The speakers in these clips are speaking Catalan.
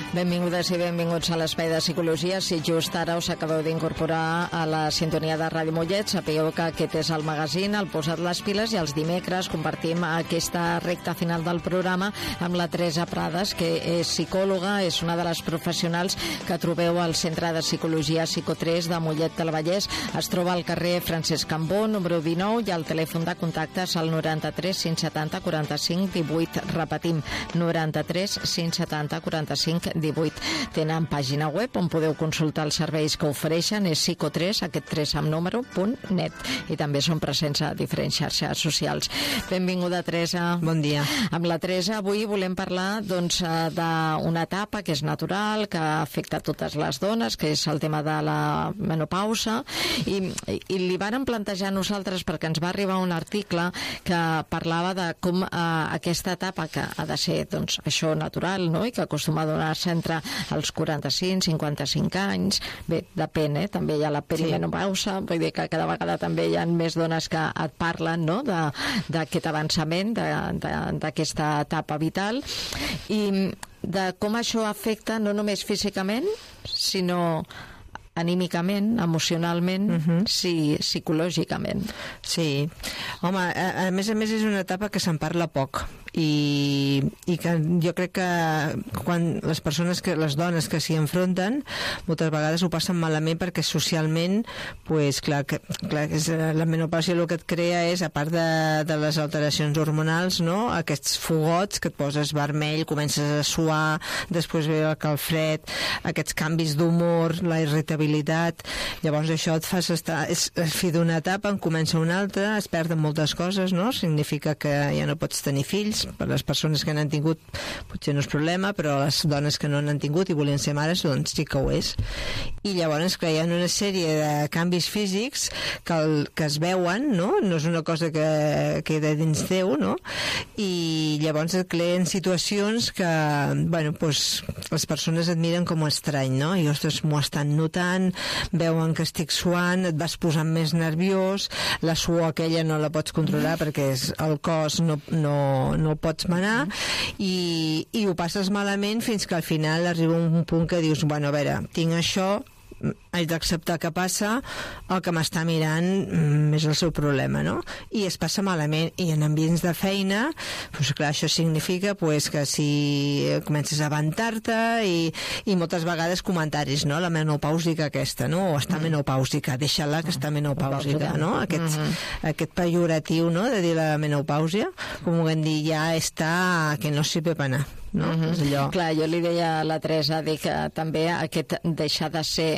Benvingudes i benvinguts a l'Espai de Psicologia. Si just ara us acabeu d'incorporar a la sintonia de Ràdio Mollet, sapigueu que aquest és el magazín, el Posa't les piles, i els dimecres compartim aquesta recta final del programa amb la Teresa Prades, que és psicòloga, és una de les professionals que trobeu al Centre de Psicologia Psico3 de Mollet del Vallès. Es troba al carrer Francesc Cambó, número 19, i el telèfon de contactes al 93 570 45 18. Repetim, 93 570 45 18. Tenen pàgina web on podeu consultar els serveis que ofereixen, és psico3, aquest 3 amb número.net, i també són presents a diferents xarxes socials. Benvinguda, Teresa. Bon dia. Amb la Teresa avui volem parlar d'una etapa que és natural, que afecta a totes les dones, que és el tema de la menopausa, i li vàrem plantejar nosaltres perquè ens va arribar un article que parlava de com aquesta etapa, que ha de ser això natural, no? I que acostuma a donar-se entre els 45-55 anys, bé, depèn, també hi ha la perimenopausa, vull dir que cada vegada també hi ha més dones que et parlen, no?, d'aquest avançament, d'aquesta etapa vital, i de com això afecta no només físicament, sinó anímicament, emocionalment, psicològicament. Sí. Home, a més és una etapa que se'n parla poc, i que jo crec que quan les dones que s'hi enfronten moltes vegades ho passen malament, perquè socialment, pues, clar, la menopausia el que et crea és, a part de les alteracions hormonals, no?, aquests fogots que et poses vermell, comences a suar, després ve el calfred, aquests canvis d'humor, la irritabilitat. Llavors això et fas estar, és fi d'una etapa, en comença una altra, es perden moltes coses, no? Significa que ja no pots tenir fills. Per les persones que n'han tingut potser no és problema, però les dones que no n'han tingut i volien ser mares, doncs sí que ho és. I llavors hi ha una sèrie de canvis físics que es veuen, no? No és una cosa que queda dins teu, no? I llavors et creen situacions que, bueno, doncs les persones et miren com estrany, no? I, ostres, m'ho estan notant, veuen que estic suant, et vas posant més nerviós, la suor aquella no la pots controlar perquè el cos no el pots manar, i ho passes malament fins que al final arriba un punt que dius, bueno, a veure, tinc això, haig d'acceptar que passa, el que m'està mirant és el seu problema, no? I es passa malament, i en ambients de feina, doncs clar, això significa pues, que si comences a vantar-te, i moltes vegades comentaris, no?, la menopàusica aquesta, no?, o està menopàusica, deixa-la que està menopàusica, no?, aquest pejoratiu, no?, de dir la menopàusia, com ho vam dir, ja està que no sirve per anar, no? És allò. Clar, jo li deia a la Teresa que també aquest deixar de ser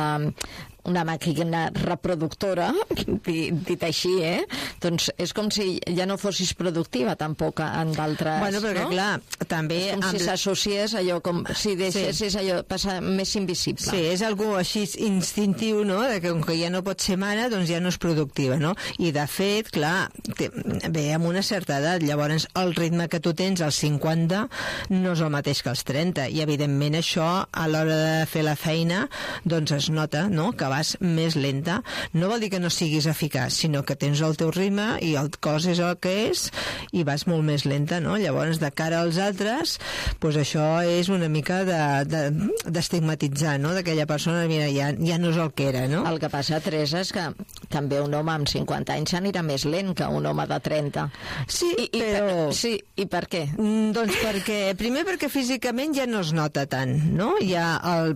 una màquina reproductora, dit així, doncs és com si ja no fossis productiva tampoc en d'altres, bueno, perquè, no? Clar, també és com si s'associés allò, com si deixessis allò passar més invisible. Sí, és algú així instintiu, no?, de que com que ja no pot ser mare, doncs ja no és productiva, no? I de fet, clar, ve amb una certa edat, llavors el ritme que tu tens als 50 no és el mateix que als 30, i evidentment això a l'hora de fer la feina doncs es nota, no?, que vas més lenta. No vol dir que no siguis eficaç, sinó que tens el teu ritme i el cos és el que és i vas molt més lenta, no? Llavors, de cara als altres, doncs això és una mica d'estigmatitzar, no?, d'aquella persona, mira, ja no és el que era, no? El que passa, Teresa, és que també un home amb 50 anys anirà més lent que un home de 30. Sí, però... Sí, i per què? Doncs primer perquè físicament ja no es nota tant, no? Ja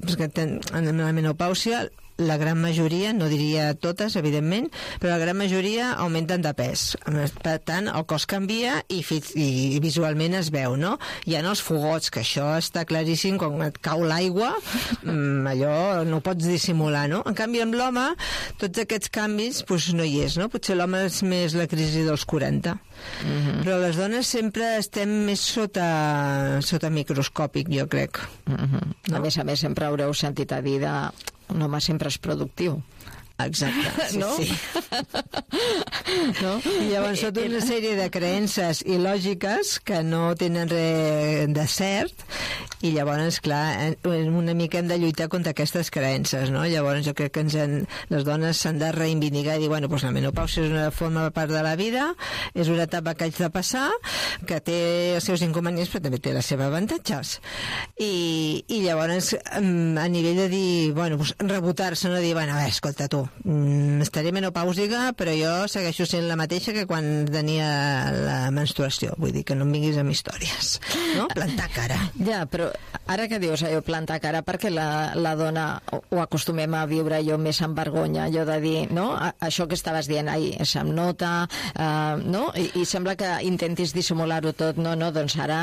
en la menopàusia la gran majoria, no diria totes, evidentment, però la gran majoria augmenten de pes. Per tant, el cos canvia i visualment es veu, no? Hi ha els fogots, que això està claríssim, quan et cau l'aigua, allò no ho pots dissimular, no? En canvi, amb l'home, tots aquests canvis doncs no hi és, no? Potser l'home és més la crisi dels 40. Però les dones sempre estem més sota microscòpic, jo crec. No? A més, sempre haureu sentit a dir un home sempre és productiu. Exacte, sí, no? Sí. No? I llavors tota una sèrie de creences il·lògiques que no tenen res de cert I llavors, clar, una mica hem de lluitar contra aquestes creences, no? Llavors jo crec que les dones s'han de reivindicar i dir, bueno, doncs la menopàusia és una forma part de la vida, és una etapa que haig de passar, que té els seus inconvenients, però també té les seves avantatges. I llavors, a nivell de dir, bueno, doncs rebotar-se, no dir, bueno, a veure, escolta tu, estaré menopàusica, però jo segueixo sent la mateixa que quan tenia la menstruació, vull dir que no em vinguis amb històries, no? Plantar cara. Ja, però ara que dius allò, plantar cara, perquè la dona ho acostumem a viure allò més amb vergonya, allò de dir, no? Això que estaves dient, ai, se'm nota, no? I sembla que intentis dissimular-ho tot, no, doncs ara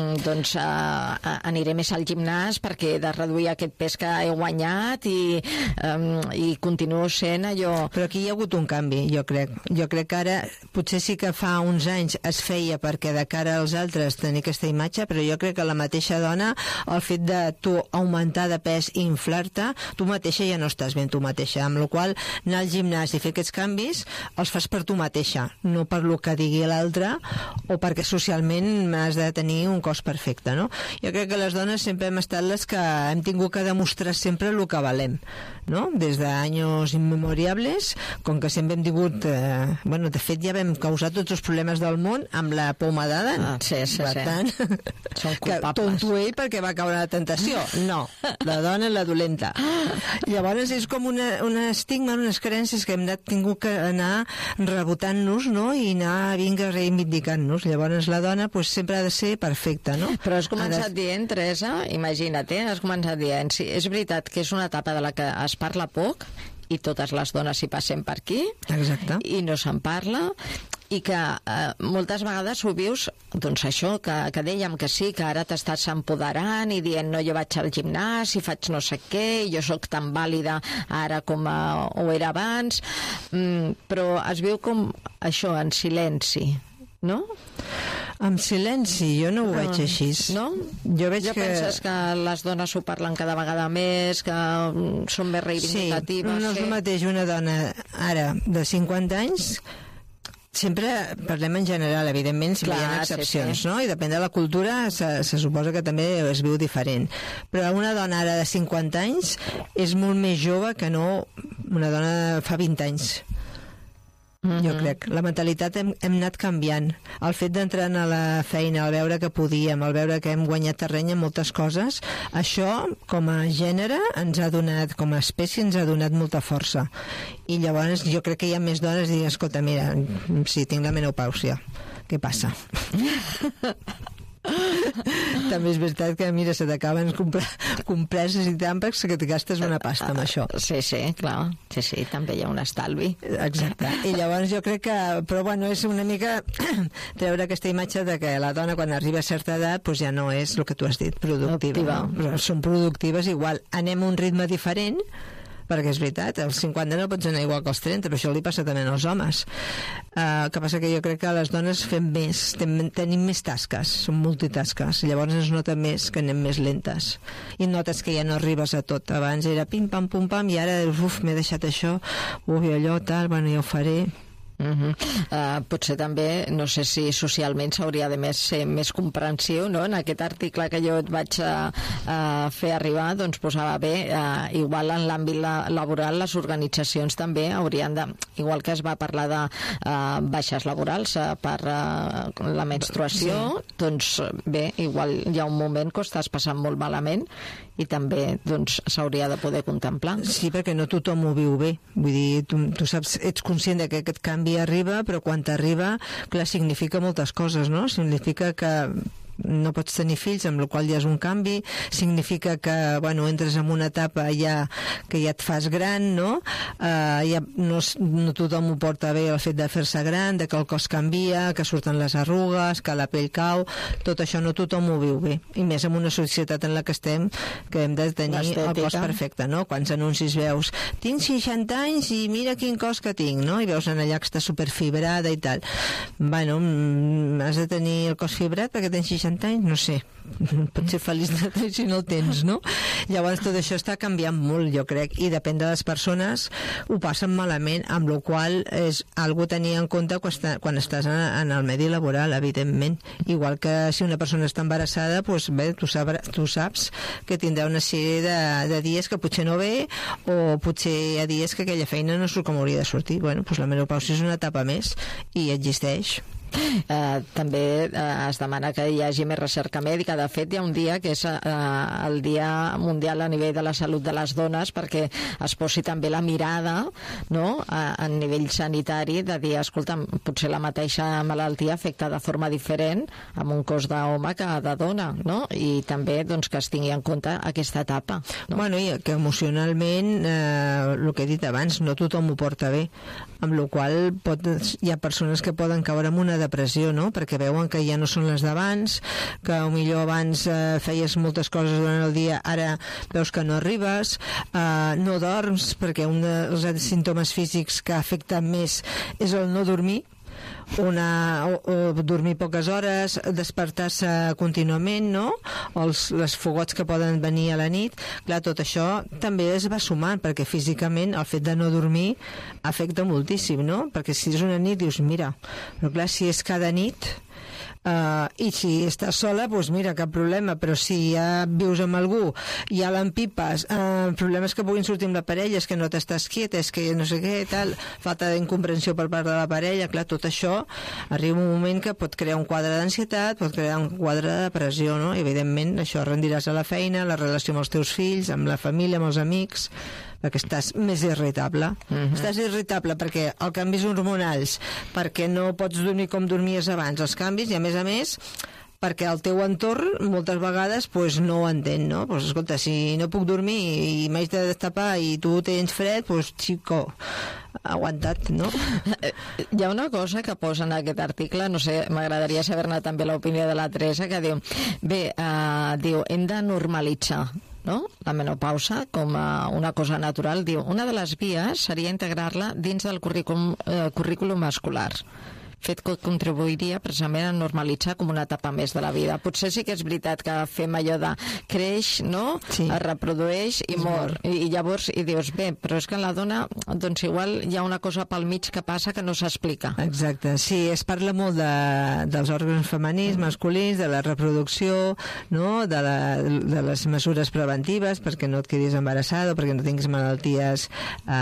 aniré més al gimnàs perquè he de reduir aquest pes que he guanyat i continuo sent allò... Però aquí hi ha hagut un canvi, jo crec. Jo crec que ara, potser sí que fa uns anys es feia perquè de cara als altres tenir aquesta imatge, però jo crec que la mateixa dona, el fet de tu augmentar de pes i inflar-te, tu mateixa ja no estàs ben tu mateixa, amb la qual anar al gimnàs i fer aquests canvis els fas per tu mateixa, no per lo que digui l'altre o perquè socialment has de tenir un cos perfecte, no? Jo crec que les dones sempre hem estat les que hem tingut que demostrar sempre el que valem, no? Des d'anys immemoriables, com que sempre hem tingut... bueno, de fet ja vam causar tots els problemes del món amb la pomada. Sí. Per tant, són culpables. Tonto ell perquè va caure a la tentació. No, la dona és la dolenta. Llavors és com un estigma, unes creences que hem tingut que anar rebotant-nos, no? I anar reivindicant-nos. Llavors la dona pues, sempre ha de ser perfecta, no? Però has començat dient, Teresa, imagina't, has començat dient, sí, és veritat que és una etapa de la que es parla poc i totes les dones hi passem per aquí. Exacte. I no se'n parla i que moltes vegades ho vius, doncs això, que dèiem que sí, que ara t'estàs empoderant i dient, no, jo vaig al gimnàs i faig no sé què, jo sóc tan vàlida ara com ho era abans, però es viu com això, en silenci, no? En silenci, jo no ho veig així. No? Jo penses que les dones ho parlen cada vegada més, que són més reivindicatives? Sí, no és el mateix una dona ara de 50 anys. Sempre parlem en general, evidentment, si hi ha excepcions, no? I depèn de la cultura, se suposa que també es viu diferent. Però una dona ara de 50 anys és molt més jove que no una dona fa 20 anys. Jo crec. La mentalitat hem anat canviant. El fet d'entrar a la feina, al veure que podíem, al veure que hem guanyat terreny en moltes coses, això, com a gènere, ens ha donat, com a espècie, ens ha donat molta força. I llavors jo crec que hi ha més dones que diuen, escolta, mira, sí, tinc la menopàusia. Què passa? També és veritat que, mira, se t'acaben compreses i tàmpacs que et gastes una pasta amb això. Sí, clar. Sí, també hi ha un estalvi. Exacte. I llavors jo crec que... Però, bueno, és una mica treure aquesta imatge de que la dona, quan arriba a certa edat, doncs ja no és el que tu has dit, productiva. No? Però són productives igual. Anem a un ritme diferent, perquè és veritat, als 50 no pots anar igual que als 30, però això li passa també als homes. El que passa que jo crec que les dones fem més, tenim més tasques, som multitasques, llavors ens nota més que anem més lentes. I notes que ja no arribes a tot. Abans era pim-pam, pum-pam, i ara, m'he deixat això, allò, tal, bueno, ja ho faré... Potser també, no sé si socialment s'hauria de ser més comprensiu, no? En aquest article que jo et vaig fer arribar, doncs posava bé, igual en l'àmbit laboral les organitzacions també haurien de, igual que es va parlar de baixes laborals per la menstruació, doncs bé, igual hi ha un moment que ho estàs passant molt malament i també doncs s'hauria de poder contemplar. Sí, perquè no tothom ho viu bé, vull dir, tu saps, ets conscient que aquest canvi arriba, però quan t'arriba, clar, significa moltes coses, no? Significa que no pots tenir fills, amb la qual ja és un canvi, significa que, bueno, entres en una etapa que ja et fas gran, no? Ja no tothom ho porta bé el fet de fer-se gran, de que el cos canvia, que surten les arrugues, que la pell cau, tot això no tothom ho viu bé, i més en una societat en la que estem, que hem de tenir el cos perfecte, no? Quants anuncis veus, tinc 60 anys i mira quin cos que tinc, no? I veus en allà que està superfibrada i tal. Bueno, has de tenir el cos fibrat perquè tens 60 60 anys, no sé, pot ser feliç si no el tens, no? Llavors tot això està canviant molt, jo crec, i depèn de les persones, ho passen malament, amb la qual és algo a tenir en compte quan estàs en el medi laboral, evidentment. Igual que si una persona està embarassada, doncs bé, tu saps que tindrà una sèrie de dies que potser no ve, o potser hi ha dies que aquella feina no surt com hauria de sortir. Bueno, doncs la menopausia és una etapa més i existeix. També es demana que hi hagi més recerca mèdica. De fet, hi ha un dia que és el Dia Mundial a nivell de la salut de les dones, perquè es posi també la mirada, no?, a nivell sanitari, de dir, escolta, potser la mateixa malaltia afecta de forma diferent amb un cos d'home que de dona, no? I també doncs, que es tingui en compte aquesta etapa, no? Bueno, i que emocionalment, el que he dit abans, no tothom ho porta bé, amb la qual hi ha persones que poden caure en una depressió, no? Perquè veuen que ja no són les d'abans, que millor abans feies moltes coses durant el dia, ara veus que no arribes, no dorms, perquè un dels símptomes físics que afecten més és el no dormir, o dormir poques hores, despertar-se contínuament, no? Les fogots que poden venir a la nit. Clar, tot això també es va sumant, perquè físicament el fet de no dormir afecta moltíssim, no? Perquè si és una nit dius, mira, però clar, si és cada nit, i si estàs sola, doncs mira, cap problema, però si ja vius amb algú, ja l'empipes, problemes que puguin sortir amb la parella, és que no t'estàs quieta, és que no sé què, tal, falta d'incomprensió per part de la parella, clar, tot això arriba un moment que pot crear un quadre d'ansietat, pot crear un quadre de depressió, no? I evidentment això rendiràs a la feina, la relació amb els teus fills, amb la família, amb els amics, perquè estàs més irritable. Estàs irritable perquè els canvis hormonals, perquè no pots dormir com dormies abans, els canvis, i a més, perquè el teu entorn moltes vegades pues, no ho entén, no? Pues, escolta, si no puc dormir i m'haig de destapar i tu tens fred, pues, xico, aguanta't, no? Hi ha una cosa que posa en aquest article, no sé, m'agradaria saber-ne també l'opinió de la Teresa, que diu, diu, hem de normalitzar, no?, la menopausa com una cosa natural. Diu, una de les vies seria integrar-la dins del currículum escolar, fet que contribuiria precisament a normalitzar com una etapa més de la vida. Potser sí que és veritat que fem allò de creix, no?, sí, es reprodueix i mor. I llavors dius, bé, però és que en la dona doncs igual hi ha una cosa pel mig que passa que no s'explica. Exacte, sí, es parla molt dels òrgans femenins, masculins, de la reproducció, no?, de les mesures preventives perquè no et quedis embarassada o perquè no tinguis malalties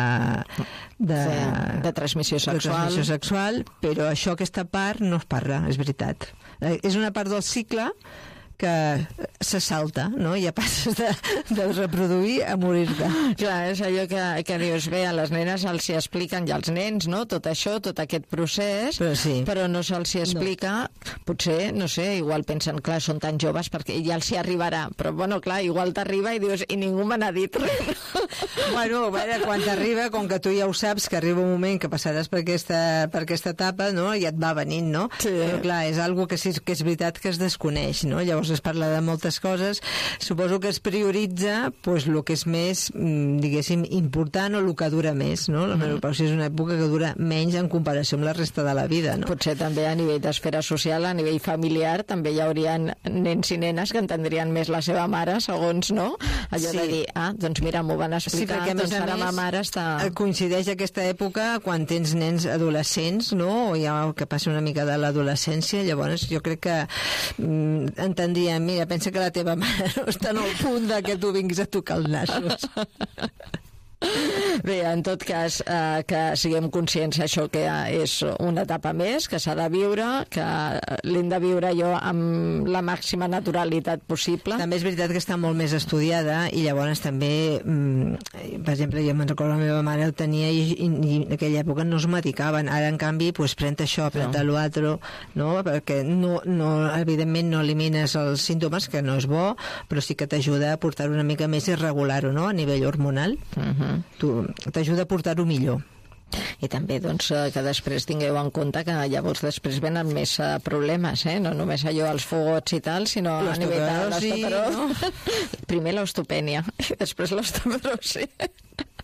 de transmissió sexual, però aquesta part no es parla, és veritat. És una part del cicle que se salta, no? Ja passes de reproduir a morir-te. Clar, és allò que dius, bé, a les nenes se'ls expliquen, i als nens, no?, tot això, tot aquest procés, però no se'ls explica, potser, no sé, igual pensen, clar, són tan joves perquè ja els hi arribarà, però, bueno, clar, igual t'arriba i dius, i ningú me n'ha dit res. Bueno, a veure, quan t'arriba, com que tu ja ho saps, que arriba un moment que passaràs per aquesta etapa, no?, i et va venint, no? Sí. Però, clar, és algo que sí que és veritat que es desconeix, no? Llavors es parla de moltes coses, suposo que es prioritza pues, el que és més, diguéssim, important o el que dura més, no? La menopausia és una època que dura menys en comparació amb la resta de la vida, no? Potser també a nivell d'esfera social, a nivell familiar, també hi haurien nens i nenes que entendrien més la seva mare, segons, no? Allò de dir, doncs mira, m'ho van explicar, doncs ara ma mare està... Coincideix aquesta època quan tens nens adolescents, no? O ja que passa una mica de l'adolescència, llavors jo crec que entendríem, mira, pensa que la teva mare no està en el punt de que tu vinguis a tocar els nassos. Bé, en tot cas, que siguem conscients això que és una etapa més, que s'ha de viure, que l'hem de viure jo amb la màxima naturalitat possible. També és veritat que està molt més estudiada i llavors també, per exemple, jo me'n recordo la meva mare el tenia i en aquella època no es medicaven. Ara, en canvi, pren això, pren l'altre, no? Perquè evidentment no elimines els símptomes, que no és bo, però sí que t'ajuda a portar una mica més irregular-ho, no?, a nivell hormonal. T'ajuda a portar-ho millor. I també doncs, que després tingueu en compte que llavors després venen més problemes, no només allò als fogots i tal, sinó a nivell de l'osteoperosi, no? Primer l'ostopènia i després l'osteoporosi.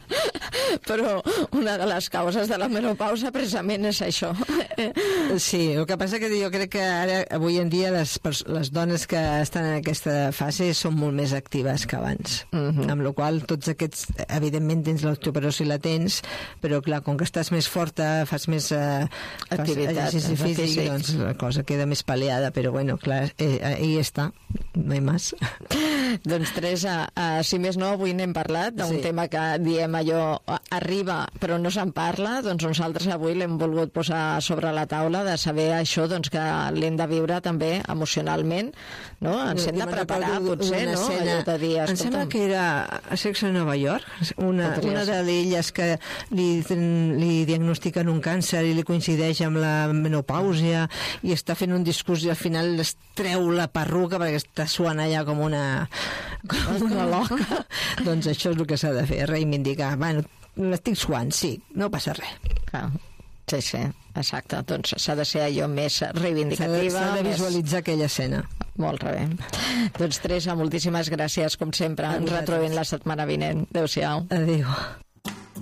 Però una de les causes de la menopausa precisament és això. Sí, el que passa que jo crec que ara, avui en dia, les dones que estan en aquesta fase són molt més actives que abans. Amb la qual tots aquests, evidentment tens l'osteoporosi la tens, però clar, com que estàs més forta, fas més exercici físic, doncs la cosa queda més pal·liada, però bueno, clar, ahí està, no hi més. Doncs Teresa, si més no, avui n'hem parlat d'un tema que diem allò arriba però no se'n parla, doncs nosaltres avui l'hem volgut posar sobre la taula de saber això, doncs que l'hem de viure també emocionalment, no? Ens hem de preparar potser, no? Allò de dir, em sembla que era a Sexo de Nova York, una d'elles que li diagnostiquen un càncer i li coincideix amb la menopàusia i està fent un discurs i al final es treu la perruca perquè està suant allà com una loca. Doncs això és el que s'ha de fer, reivindicar. Bueno, l'estic suant, sí, no passa res. Sí, sí, exacte. Doncs s'ha de ser allò més reivindicativa. S'ha de visualitzar aquella escena. Molt bé. Doncs Teresa, moltíssimes gràcies, com sempre. Ens retrobem la setmana vinent. Adéu-siau. Adéu.